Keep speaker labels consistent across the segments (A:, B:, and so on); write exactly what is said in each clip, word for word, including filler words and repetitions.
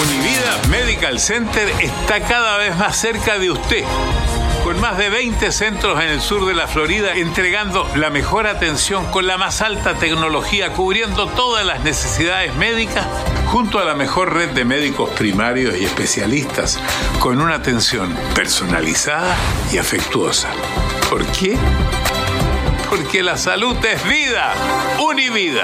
A: Univida Medical Center está cada vez más cerca de usted, con más de veinte centros en el sur de la Florida, entregando la mejor atención con la más alta tecnología, cubriendo todas las necesidades médicas, junto a la mejor red de médicos primarios y especialistas, con una atención personalizada y afectuosa. ¿Por qué? Porque la salud es vida. Univida.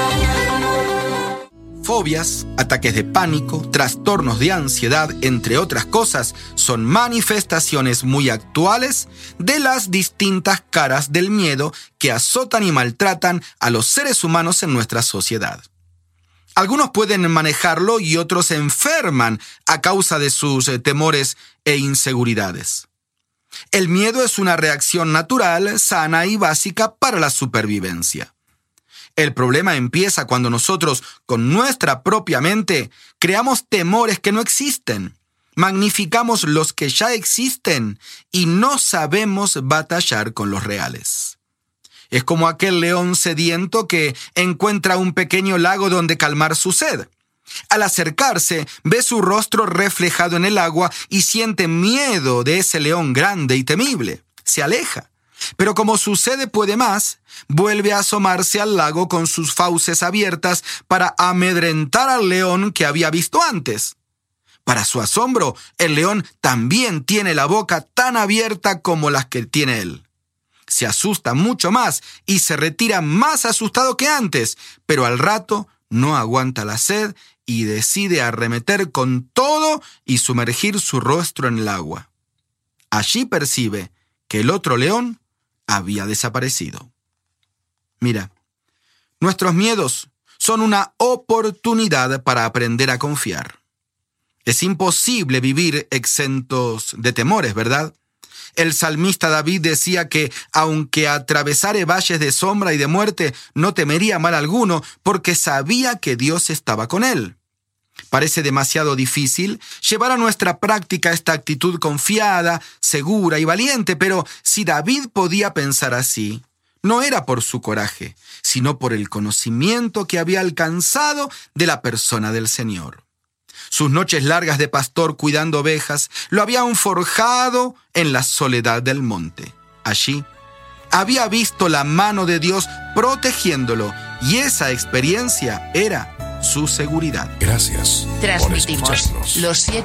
B: Fobias, ataques de pánico, trastornos de ansiedad, entre otras cosas, son manifestaciones muy actuales de las distintas caras del miedo que azotan y maltratan a los seres humanos en nuestra sociedad. Algunos pueden manejarlo y otros se enferman a causa de sus eh, temores e inseguridades. El miedo es una reacción natural, sana y básica para la supervivencia. El problema empieza cuando nosotros, con nuestra propia mente, creamos temores que no existen, magnificamos los que ya existen y no sabemos batallar con los reales. Es como aquel león sediento que encuentra un pequeño lago donde calmar su sed. Al acercarse, ve su rostro reflejado en el agua y siente miedo de ese león grande y temible. Se aleja. Pero como su sed puede más, vuelve a asomarse al lago con sus fauces abiertas para amedrentar al león que había visto antes. Para su asombro, el león también tiene la boca tan abierta como las que tiene él. Se asusta mucho más y se retira más asustado que antes, pero al rato no aguanta la sed y decide arremeter con todo y sumergir su rostro en el agua. Allí percibe que el otro león había desaparecido. Mira, nuestros miedos son una oportunidad para aprender a confiar. Es imposible vivir exentos de temores, ¿verdad? El salmista David decía que, aunque atravesare valles de sombra y de muerte, no temería mal alguno, porque sabía que Dios estaba con él. Parece demasiado difícil llevar a nuestra práctica esta actitud confiada, segura y valiente, pero si David podía pensar así, no era por su coraje, sino por el conocimiento que había alcanzado de la persona del Señor. Sus noches largas de pastor cuidando ovejas lo habían forjado en la soledad del monte. Allí había visto la mano de Dios protegiéndolo y esa experiencia era su seguridad.
C: Gracias.
D: Transmitimos los siete